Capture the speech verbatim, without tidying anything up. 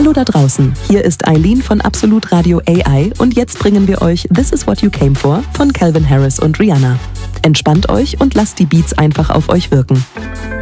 Hallo da draußen, hier ist Eileen von Absolut Radio A I und jetzt bringen wir euch This Is What You Came For von Calvin Harris und Rihanna. Entspannt euch und lasst die Beats einfach auf euch wirken.